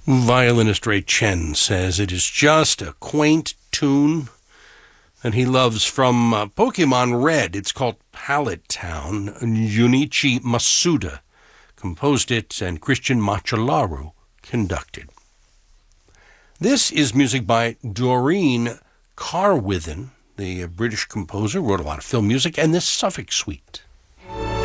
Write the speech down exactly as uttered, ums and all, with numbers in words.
Violinist Ray Chen says it is just a quaint tune that he loves from uh, Pokemon Red. It's called Pallet Town. Junichi Masuda composed it, and Christian Machalaru conducted. This is music by Doreen Carwithen, the British composer, wrote a lot of film music, and this Suffolk Suite.